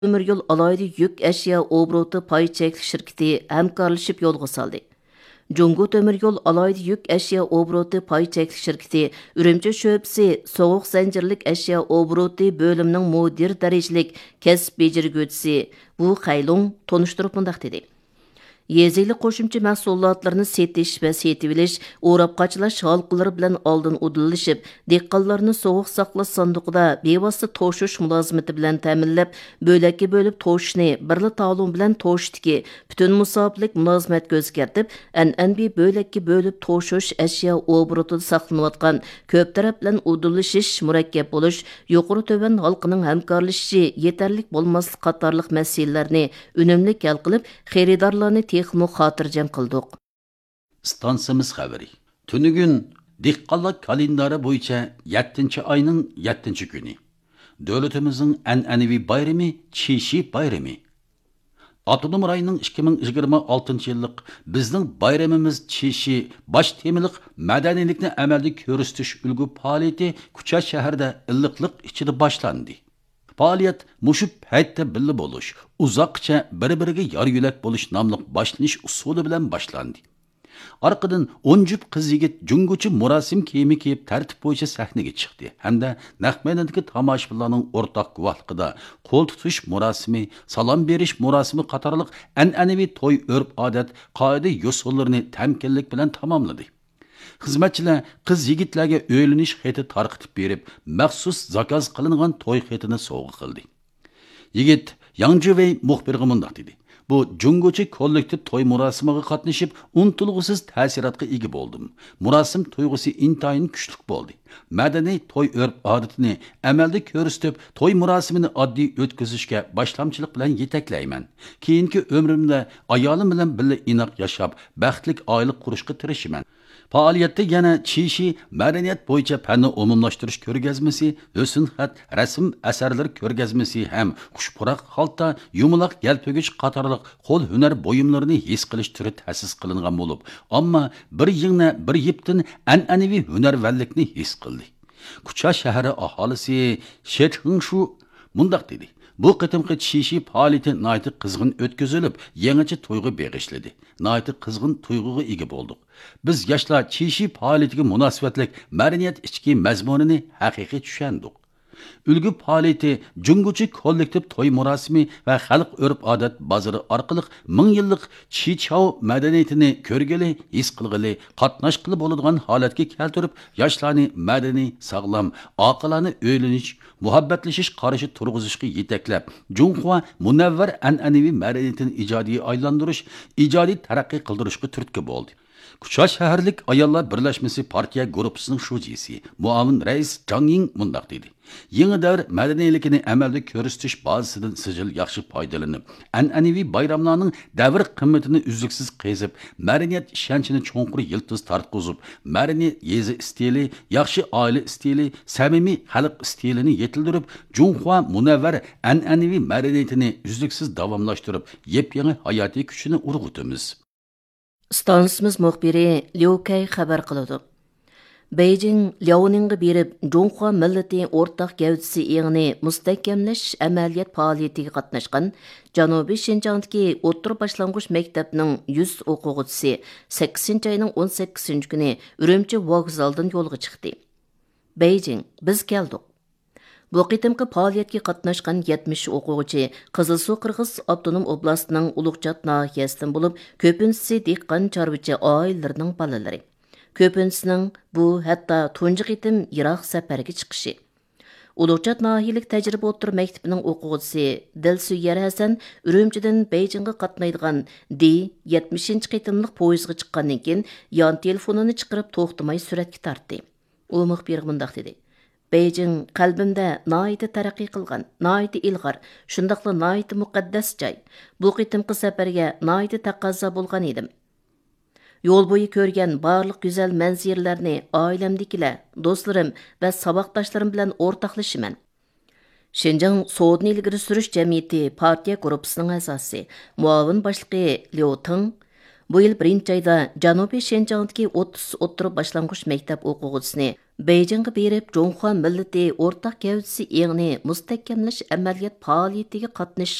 Ömür yol alaydı yük eşya obrotu pay çekli şirketi hamkorlashib yo'lga soldi. Jungo Temir Yol alaydı yük eşya obrotu pay çekli şirketi Ürümçi şöbsi soğuk zincirlik eşya obrotu bölümünün mudir derecelik kesip becirgücüsü bu Xaylong tonuşturup mundaq dedi. Yezilik qo'shimcha mahsulotlarni setish va setib olish, o'rab qachalash halqalari bilan oldin udilishib, dehqonlarni sovuq saqlash sanduqida bevosita to'shish mulozimati bilan ta'minlab, bo'lakka bo'lib to'shishni birla ta'lum bilan to'shishdiki, butun musofilik mulozimatga o'zgartib, an'anaviy bo'lakka bo'lib to'shish ashyo obrotida saqlanayotgan ko'p taraf bilan udilishish murakkab bo'lish, yuqori to'van xalqining hamkorlashishi yetarlik bo'lmaslik qatorliq masalalarni unumli hal qilib, xaridorlarni texmo xotirjam qildik. Stansimiz xabari. Tunigun dehqonlar kalendari bo'yicha 7-oyning 7-kuni. Davlatimizning an'anaviy bayrami Chishi bayrami. Avtonom rayonning 2026-yillik bizning bayramimiz Chishi bosh temiliq madaniylikni amalda ko'rsatish ulgu faoliyati Kucha shahrida illiqlik ichida boshlandi. Faaliyet muşu paytda birli bo'lish, uzoqcha bir-biriga yor yo'lak bo'lish nomli boshlanish usuli bilan boshlandi. Arqadan 10 jup qiz yigit junguchi murosim kiyimi kiyib tartib bo'yicha sahnaga chiqdi. Hamda naq maydondagi tomoshabinlarning o'rtaq guvohligida qo'l tutish murosimi, salom berish murosimi qatorliq an'anaviy to'y urf-odat, qoida usullarini tamkinlik bilan tamomladi. Xizmatchilar qiz yigitlarga o'ylanish xati tarqitib berib, maxsus zakaz qilingan to'y xatini sovg'a qildi. Yigit Yangjiwei muxbirga mundaq dedi. Bu junguchi kollektiv to'y murosimiga qatnashib, unutilg'usiz ta'sirotga ega bo'ldim. Murosim tuyg'usi intayin kuchli bo'ldi. Madaniy to'y urf-odatini amalda ko'rsatib, to'y murosimini oddiy o'tkazishga boshlamchilik bilan yetaklayman. Keyingi umrimda ayolim bilan birga inoq yashab, baxtli oila qurishga tirishaman. Faaliyatda yana Chishi madaniyat bo'yicha fanni umumlashtirish ko'rgazmasi, husn xat, rasm asarlar ko'rgazmasi ham xushpuroq xalta, yumaloq yalpigich qatorliq qo'l hunar buyumlarini his qilish turi ta'sis qilingan bo'lib, ammo bir yilni bir yiptin an'anaviy hunarvallikni his qildi. Kucha shahri aholisi Shechhingshu mundaq dedi. Bu qitimqi Chishi faoliyati naytı qizg'in o'tkazilib, yangicha to'yga beg'ishladi. Naytı qizg'in to'yg'iga ega bo'ldik. Biz yoshlar Chishi faoliyatiga munosabatlik madaniyat ichki mazmunini haqiqiy tushundik. Ulgu faoliyati junguchi kollektiv to'y murosimi va xalq urf-odat bozori orqali 1000 yillik Chichao madaniyatini ko'rgili, his qilgili, qatnashqili bo'ladigan holatga keltirib, yoshlarni madaniy, sog'lom, oqilona o'ylanish, muhabbatlashish qarashi turg'izishga yetaklab, Junxua munavvar an'anaviy madaniyatini ijodiy aylantirish, ijodiy taraqqiy qildirishga turtki bo'ldi. Kucha shaharlik ayollar birlashmasi partiya guruhisining shujisi, muavin rais Zhang Ying mundaq dedi. Yangi davr madaniylikini amalda ko'rsatish bazasidan sijil yaxshi foydalanib, an'anaviy bayramlarning davr qimmatini uzluksiz qezib, madaniyat ishonchini cho'nqur yiltiz tartqizib, madaniyat yezi stili, yaxshi oila stili, samimiy xalq stilini yetildirib, Junxua munavvar an'anaviy madaniyatini uzluksiz davomlashtirib, yep-yangi hayotiy kuchini urg'utamiz. Stansimiz muxbiri Liu Kai xabar qiladi. Beijing Liaoningga berib, Junxua millati o'rtaq gavdisi e'ini mustahkamlash amaliyot faoliyatiga qatnashgan Janubiy Shinjongdagi o'rta boshlang'ich maktabning 100 o'quvchisi 8-oyning 18-kuni Urumchi vokzaldan yo'lga chiqdi. Beijing, biz keldik. Bu qitimqi faoliyatga qatnashgan 70 o'quvchi Qizilsuv Qirg'iz avtonom oblastining Ulug'chat nahiyasidan bo'lib, ko'pinchisi dehqon chorvachi oilalarining bolalari. Ko'pinchisining bu hatto tunji qitim yiroq safarga chiqishi. Ulug'chat nahiyalik tajriba o'tir maktabining o'quvchisi Dilsuyar Hasan Urumchidan Beijingga qatnaydigan D-70-qitimlik poyezdga chiqqandan keyin yon telefonini chiqarib to'xtamay suratga tortdi. U muxbirga mundaq dedi. Beijing qalbimda naiti taraqqiy qilgan, naiti ilg'or, shundaqla naiti muqaddas joy. Bu qitimqi safarga naiti taqozo bo'lgan edim. Yo'l bo'yi ko'rgan barliq go'zal manzirlarni oilamdagilar, do'stlarim va saboqdoshlarim bilan o'rtoqlashaman. Shinjang Sodni ilgari surish jamiyati partiya guruhisining asosi, muavin boshlig'i Liu Teng bu yil 1-oyda Janubiy Shinjongdagi 30 o'rta boshlang'ich maktab o'quvchisini Бейжіңге беріп, Жоңхуа милләте ортақ гәүдәсе еңіне мұстәккәмләш әмәлият пағалиетіге қатныш